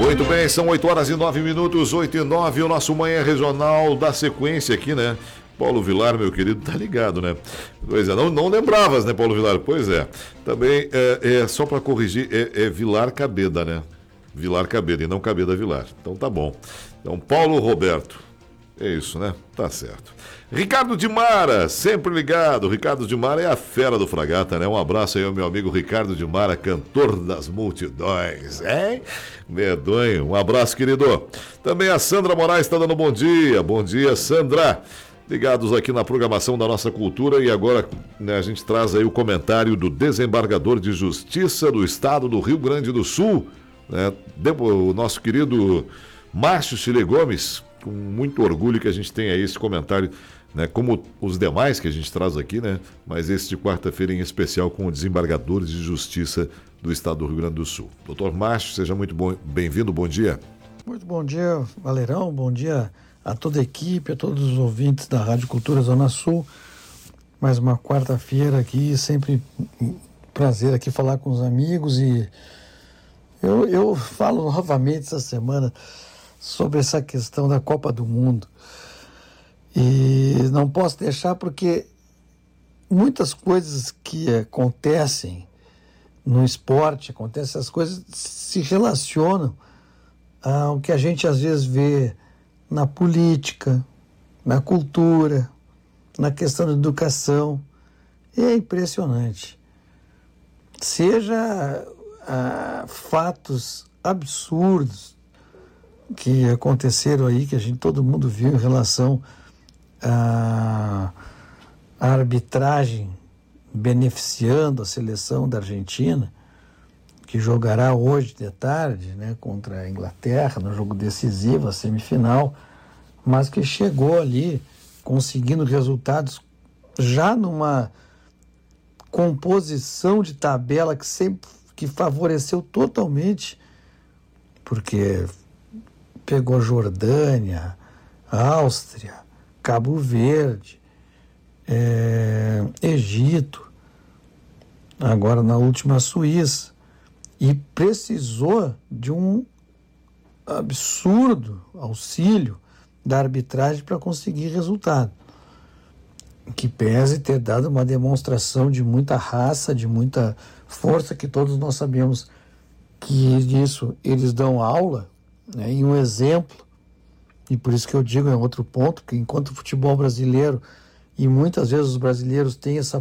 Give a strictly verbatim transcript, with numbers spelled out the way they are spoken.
Muito bem, são oito horas e nove minutos, oito e nove, o nosso Manhã Regional da sequência aqui, né? Paulo Vilar, meu querido, tá ligado, né? Pois é, não, não lembravas, né, Paulo Vilar? Pois é. Também, é, é só para corrigir, é, é Vilar Cabeda, né? Vilar Cabeda e não Cabeda Vilar. Então tá bom. Então, Paulo Roberto. É isso, né? Tá certo. Ricardo de Mara, sempre ligado. Ricardo de Mara é a fera do Fragata, né? Um abraço aí ao meu amigo Ricardo de Mara, cantor das multidões, hein? Medonho. Um abraço, querido. Também a Sandra Moraes está dando bom dia. Bom dia, Sandra. Ligados aqui na programação da nossa cultura e agora, né, a gente traz aí o comentário do desembargador de Justiça do Estado do Rio Grande do Sul, né? O nosso querido Márcio Chile Gomes. Com muito orgulho que a gente tem aí esse comentário, né, como os demais que a gente traz aqui, né, mas esse de quarta-feira em especial com o desembargador de Justiça do Estado do Rio Grande do Sul. doutor Márcio, seja muito bom, bem-vindo, bom dia. Muito bom dia, Valerão, bom dia a toda a equipe, a todos os ouvintes da Rádio Cultura Zona Sul. Mais uma quarta-feira aqui, sempre um prazer aqui falar com os amigos e eu, eu falo novamente essa semana sobre essa questão da Copa do Mundo. E não posso deixar porque muitas coisas que acontecem no esporte, acontecem, as coisas se relacionam ao que a gente às vezes vê na política, na cultura, na questão da educação. E é impressionante. Seja ah, fatos absurdos que aconteceram aí, que a gente, todo mundo viu em relação à, à arbitragem beneficiando a seleção da Argentina, que jogará hoje de tarde, né, contra a Inglaterra, no jogo decisivo, a semifinal, mas que chegou ali conseguindo resultados já numa composição de tabela que sempre que favoreceu totalmente, porque pegou Jordânia, Áustria, Cabo Verde, é, Egito, agora na última Suíça, e precisou de um absurdo auxílio da arbitragem para conseguir resultado, que pese ter dado uma demonstração de muita raça, de muita força, que todos nós sabemos que disso eles dão aula, né, em um exemplo, e por isso que eu digo, é outro ponto, que enquanto o futebol brasileiro, e muitas vezes os brasileiros têm essa